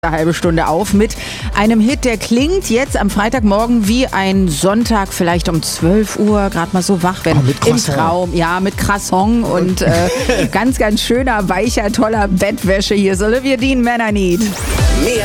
Eine halbe Stunde auf mit einem Hit, der klingt jetzt am Freitagmorgen wie ein Sonntag, vielleicht um 12 Uhr, gerade mal so wach, wenn im Traum, ja, mit Croissant und ganz, ganz schöner, weicher, toller Bettwäsche. Hier ist Olivia Dean, Man I Need.